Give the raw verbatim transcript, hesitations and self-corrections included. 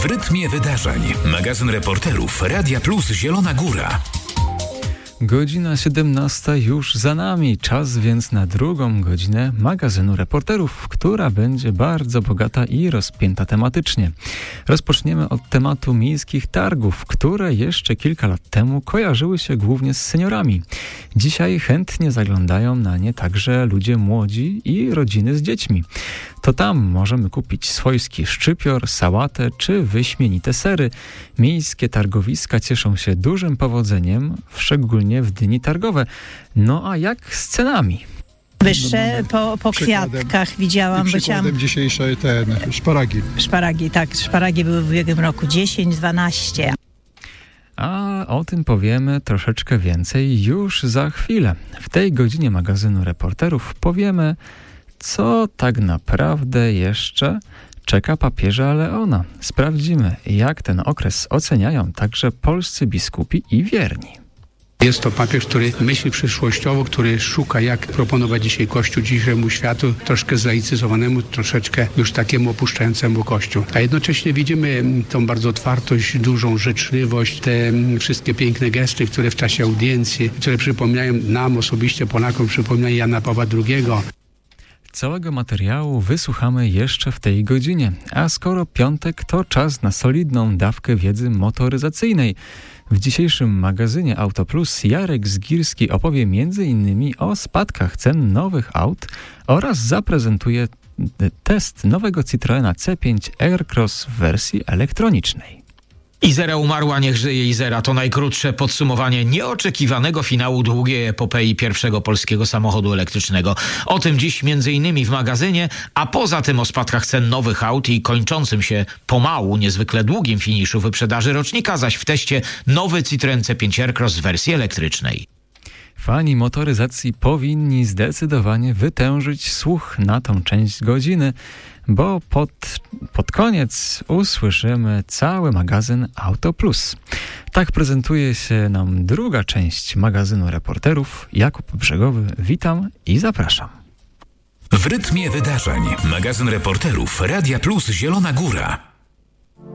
W rytmie wydarzeń. Magazyn reporterów Radia Plus Zielona Góra. Godzina siedemnasta już za nami. Czas więc na drugą godzinę magazynu reporterów, która będzie bardzo bogata i rozpięta tematycznie. Rozpoczniemy od tematu miejskich targów, które jeszcze kilka lat temu kojarzyły się głównie z seniorami. Dzisiaj chętnie zaglądają na nie także ludzie młodzi i rodziny z dziećmi. To tam możemy kupić swojski szczypior, sałatę czy wyśmienite sery. Miejskie targowiska cieszą się dużym powodzeniem, szczególnie w dni targowe. No a jak z cenami? Wyższe po, po kwiatkach widziałam. I przykładem byciałam... dzisiejsze ten szparagi. Szparagi, tak. Szparagi były w ubiegłym roku dziesięć dwanaście. A o tym powiemy troszeczkę więcej już za chwilę. W tej godzinie magazynu reporterów powiemy, co tak naprawdę jeszcze czeka papieża Leona. Sprawdzimy, jak ten okres oceniają także polscy biskupi i wierni. Jest to papież, który myśli przyszłościowo, który szuka, jak proponować dzisiaj Kościół dzisiejszemu światu, troszkę zlaicyzowanemu, troszeczkę już takiemu opuszczającemu Kościół. A jednocześnie widzimy tą bardzo otwartość, dużą życzliwość, te wszystkie piękne gesty, które w czasie audiencji, które przypominają nam osobiście, Polakom, przypominają Jana Pawła drugiego. Całego materiału wysłuchamy jeszcze w tej godzinie, a skoro piątek, to czas na solidną dawkę wiedzy motoryzacyjnej. W dzisiejszym magazynie Auto Plus Jarek Zgirski opowie między innymi o spadkach cen nowych aut oraz zaprezentuje test nowego Citroena C pięć Aircross w wersji elektronicznej. Izera umarła, niech żyje Izera. To najkrótsze podsumowanie nieoczekiwanego finału długiej epopei pierwszego polskiego samochodu elektrycznego. O tym dziś między innymi w magazynie, a poza tym o spadkach cen nowych aut i kończącym się pomału niezwykle długim finiszu wyprzedaży rocznika, zaś w teście nowy Citroen C pięć Aircross w wersji elektrycznej. Fani motoryzacji powinni zdecydowanie wytężyć słuch na tą część godziny, bo pod, pod koniec usłyszymy cały magazyn Auto Plus. Tak prezentuje się nam druga część magazynu reporterów. Jakub Brzegowy, witam i zapraszam. W rytmie wydarzeń. Magazyn reporterów Radia Plus Zielona Góra.